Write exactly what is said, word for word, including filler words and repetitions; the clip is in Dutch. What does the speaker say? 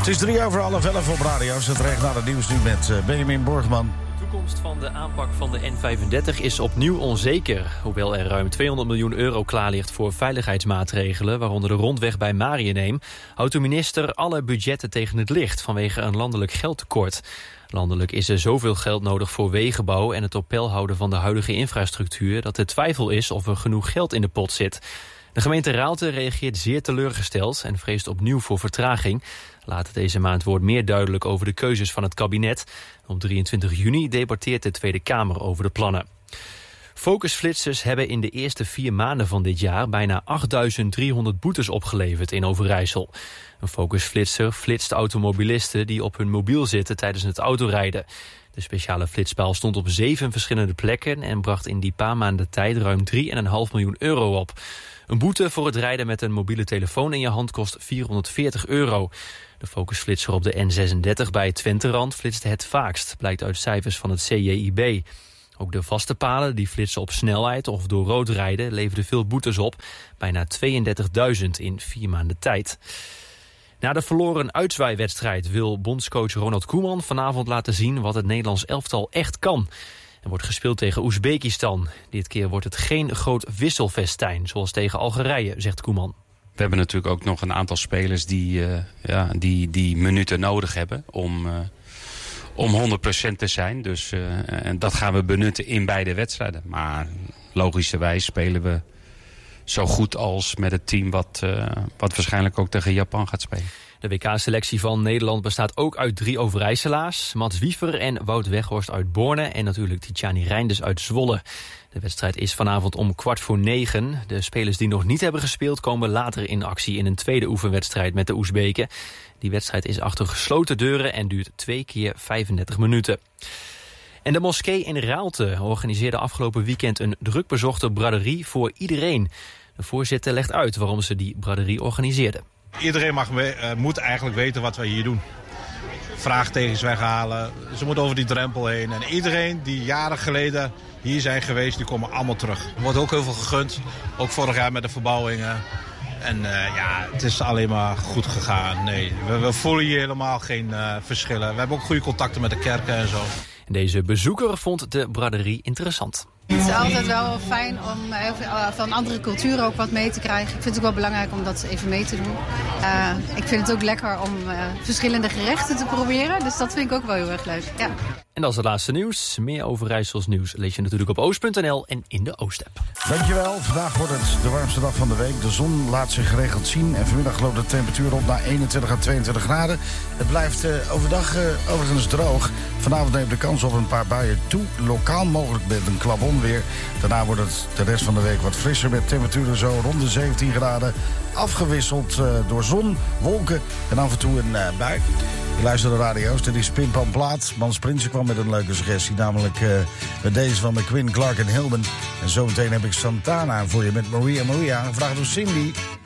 is drie over half elf op radio's. Het recht naar het nieuws nu met Benjamin Borgman. De toekomst van de aanpak van de N vijfendertig is opnieuw onzeker. Hoewel er ruim tweehonderd miljoen euro klaar ligt voor veiligheidsmaatregelen, waaronder de rondweg bij Mariënheem, houdt de minister alle budgetten tegen het licht vanwege een landelijk geldtekort. Landelijk is er zoveel geld nodig voor wegenbouw en het op peil houden van de huidige infrastructuur dat er twijfel is of er genoeg geld in de pot zit. De gemeente Raalte reageert zeer teleurgesteld en vreest opnieuw voor vertraging. Later deze maand wordt meer duidelijk over de keuzes van het kabinet. Op drieëntwintig juni debatteert de Tweede Kamer over de plannen. Focusflitsers hebben in de eerste vier maanden van dit jaar bijna achtduizend driehonderd boetes opgeleverd in Overijssel. Een focusflitser flitst automobilisten die op hun mobiel zitten tijdens het autorijden. De speciale flitspaal stond op zeven verschillende plekken en bracht in die paar maanden tijd ruim drie komma vijf miljoen euro op. Een boete voor het rijden met een mobiele telefoon in je hand kost vierhonderdveertig euro. De focusflitser op de N zesendertig bij Twenterand flitste het vaakst, blijkt uit cijfers van het C J I B. Ook de vaste palen die flitsen op snelheid of door rood rijden leverden veel boetes op. Bijna tweeëndertigduizend in vier maanden tijd. Na de verloren uitzwaaiwedstrijd wil bondscoach Ronald Koeman vanavond laten zien wat het Nederlands elftal echt kan. Er wordt gespeeld tegen Oezbekistan. Dit keer wordt het geen groot wisselfestijn, zoals tegen Algerije, zegt Koeman. We hebben natuurlijk ook nog een aantal spelers die, uh, ja, die, die minuten nodig hebben om, uh, om honderd procent te zijn. Dus uh, en dat gaan we benutten in beide wedstrijden. Maar logischerwijs spelen we zo goed als met het team wat, uh, wat waarschijnlijk ook tegen Japan gaat spelen. De W K-selectie van Nederland bestaat ook uit drie Overijsselaars. Mats Wiever en Wout Weghorst uit Borne en natuurlijk Tijani Reinders uit Zwolle. De wedstrijd is vanavond om kwart voor negen. De spelers die nog niet hebben gespeeld komen later in actie in een tweede oefenwedstrijd met de Oezbeken. Die wedstrijd is achter gesloten deuren en duurt twee keer vijfendertig minuten. En de moskee in Raalte organiseerde afgelopen weekend een drukbezochte braderie voor iedereen. De voorzitter legt uit waarom ze die braderie organiseerden. Iedereen mag, uh, moet eigenlijk weten wat wij hier doen. Vraagtekens weghalen. Ze moeten over die drempel heen. En iedereen die jaren geleden hier zijn geweest, die komen allemaal terug. Er wordt ook heel veel gegund. Ook vorig jaar met de verbouwingen. En uh, ja, het is alleen maar goed gegaan. Nee, we, we voelen hier helemaal geen uh, verschillen. We hebben ook goede contacten met de kerken en zo. Deze bezoeker vond de braderie interessant. Het is altijd wel fijn om van andere culturen ook wat mee te krijgen. Ik vind het ook wel belangrijk om dat even mee te doen. Uh, ik vind het ook lekker om uh, verschillende gerechten te proberen. Dus dat vind ik ook wel heel erg leuk. Ja. En dat is het laatste nieuws. Meer Overijssels nieuws lees je natuurlijk op oost punt n l en in de Oost-app. Dankjewel. Vandaag wordt het de warmste dag van de week. De zon laat zich geregeld zien. En vanmiddag loopt de temperatuur op naar eenentwintig à tweeëntwintig graden. Het blijft uh, overdag uh, overigens droog. Vanavond neemt de kans op een paar buien toe. Lokaal mogelijk met een klap onweer. Daarna wordt het de rest van de week wat frisser met temperaturen zo rond de zeventien graden. Afgewisseld uh, door zon, wolken en af en toe een uh, bui. Je luistert naar radio's, dit is Pim Pam Plaat. Mans Prinsen kwam met een leuke suggestie, namelijk uh, met deze van McQueen, Clark en Hilden. En zometeen heb ik Santana voor je met Maria Maria, gevraagd door Cindy.